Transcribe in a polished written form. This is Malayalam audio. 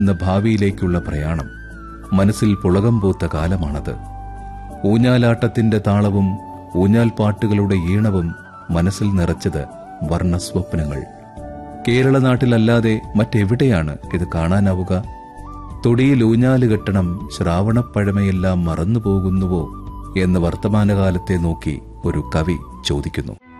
എന്ന ഭാവിയിലേക്കുള്ള പ്രയാണം. മനസ്സിൽ പുളകം പൂത്ത കാലമാണത്. ഊഞ്ഞാലാട്ടത്തിന്റെ താളവും ഊഞ്ഞാൽ പാട്ടുകളുടെ ഈണവും മനസ്സിൽ നിറച്ചത് വർണ്ണസ്വപ്നങ്ങൾ. കേരള നാട്ടിലല്ലാതെ മറ്റെവിടെയാണ് ഇത് കാണാനാവുക? തൊടിയിൽ ഊഞ്ഞാല് കെട്ടണം, ശ്രാവണപ്പഴമയെല്ലാം മറന്നുപോകുന്നുവോ എന്ന് വർത്തമാനകാലത്തെ നോക്കി ഒരു കവി ചോദിക്കുന്നു.